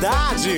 cidade.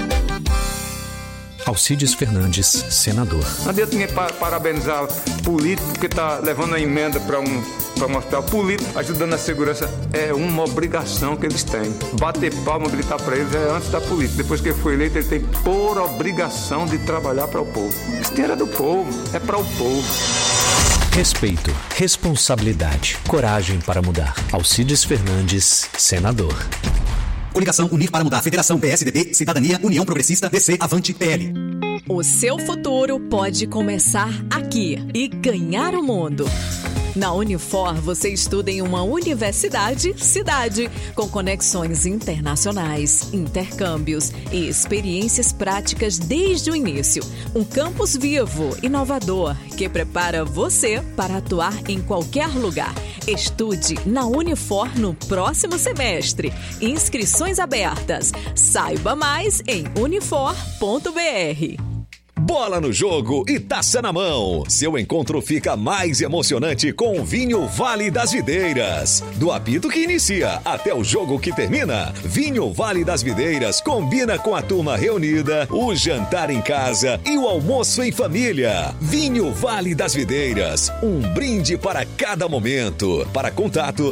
Alcides Fernandes, senador. Não adianta ninguém parabenizar político que está levando a emenda para um hospital. Político ajudando a segurança é uma obrigação que eles têm. Bater palma, gritar para eles é antes da política. Depois que ele foi eleito, ele tem por obrigação de trabalhar para o povo. Esse dinheiro é do povo, é para o povo. Respeito, responsabilidade, coragem para mudar. Alcides Fernandes, senador. Coligação Unir para Mudar, Federação PSDB, Cidadania, União Progressista, DC, Avante, PL. O seu futuro pode começar aqui e ganhar o mundo. Na Unifor, você estuda em uma universidade-cidade, com conexões internacionais, intercâmbios e experiências práticas desde o início. Um campus vivo, inovador, que prepara você para atuar em qualquer lugar. Estude na Unifor no próximo semestre. Inscrições abertas. Saiba mais em unifor.br. Bola no jogo e taça na mão. Seu encontro fica mais emocionante com o Vinho Vale das Videiras. Do apito que inicia até o jogo que termina, Vinho Vale das Videiras combina com a turma reunida, o jantar em casa e o almoço em família. Vinho Vale das Videiras, um brinde para cada momento. Para contato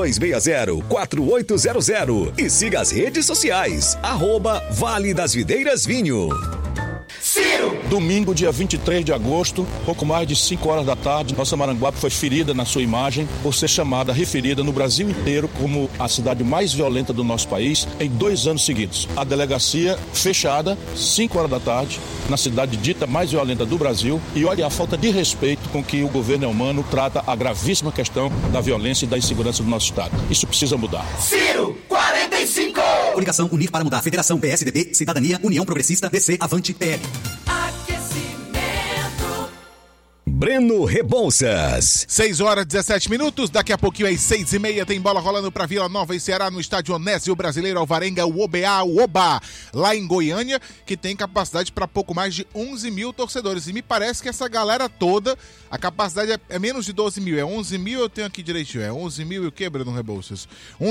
3260-4800 e siga as redes sociais, @Vale das Videiras Vinho. Ciro! Domingo, dia 23 de agosto, pouco mais de 5 horas da tarde, nossa Maranguape foi ferida na sua imagem por ser chamada, referida no Brasil inteiro como a cidade mais violenta do nosso país em 2 anos seguidos. A delegacia fechada, 5 horas da tarde, na cidade dita mais violenta do Brasil, e olha a falta de respeito com que o governo Elmano trata a gravíssima questão da violência e da insegurança do nosso estado. Isso precisa mudar. Ciro, 45! Coligação Unir para Mudar, Federação PSDB, Cidadania, União Progressista, DC, Avante, PL. Breno Rebouças. 6 horas e 17 minutos, daqui a pouquinho às 6h30 tem bola rolando para Vila Nova e Ceará no estádio Onésio Brasileiro Alvarenga, o OBA, lá em Goiânia, que tem capacidade para pouco mais de 11 mil torcedores. E me parece que essa galera toda, a capacidade é menos de 12 mil, é 11 mil, eu tenho aqui direitinho, é 11 mil e o que, Breno Rebouças?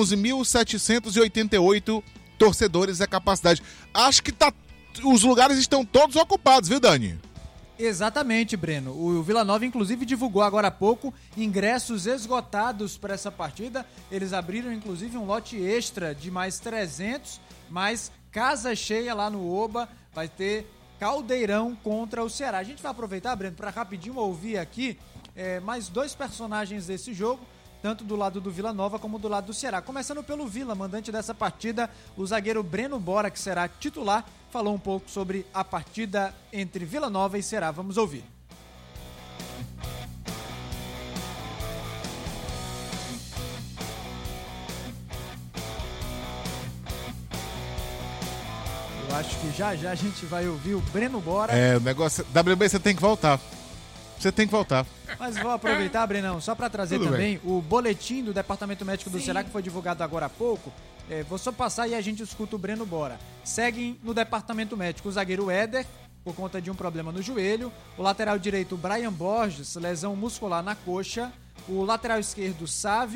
11.788 torcedores é a capacidade. Acho que os lugares estão todos ocupados, viu, Dani? Exatamente, Breno. O Vila Nova, inclusive, divulgou agora há pouco ingressos esgotados para essa partida. Eles abriram, inclusive, um lote extra de mais 300, mais casa cheia lá no Oba. Vai ter caldeirão contra o Ceará. A gente vai aproveitar, Breno, para rapidinho ouvir aqui mais 2 personagens desse jogo, tanto do lado do Vila Nova como do lado do Ceará. Começando pelo Vila, mandante dessa partida, o zagueiro Breno Bora, que será titular, falou um pouco sobre a partida entre Vila Nova e Ceará. Vamos ouvir. Eu acho que já a gente vai ouvir o Breno Bora. O negócio... WB, você tem que voltar. Mas vou aproveitar, Brenão, só para trazer Tudo também o boletim do Departamento Médico do Ceará, que foi divulgado agora há pouco. Vou só passar e a gente escuta o Breno Bora. Seguem no Departamento Médico o zagueiro Éder, por conta de um problema no joelho. O lateral direito, Brian Borges, lesão muscular na coxa. O lateral esquerdo, Sávio.